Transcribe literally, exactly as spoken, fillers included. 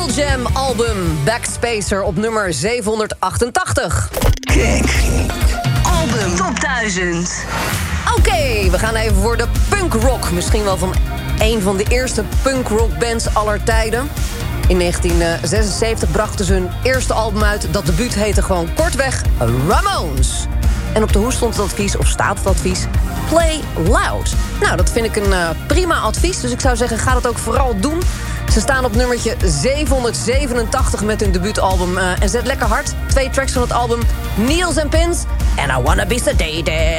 Jam album Backspacer op nummer zevenhonderdachtentachtig. Kink. Album Top duizend. Oké, okay, we gaan even voor de punkrock. Misschien wel van een van de eerste punkrockbands aller tijden. In negentien zesenzeventig brachten ze hun eerste album uit. Dat debuut heette gewoon kortweg Ramones. En op de hoes stond het advies, of staat het advies, play loud. Nou, dat vind ik een uh, prima advies. Dus ik zou zeggen, ga dat ook vooral doen. Ze staan op nummertje zevenhonderdzevenentachtig met hun debuutalbum. Uh, en zet lekker hard. Twee tracks van het album, Needles and Pins en I Wanna Be Sedated.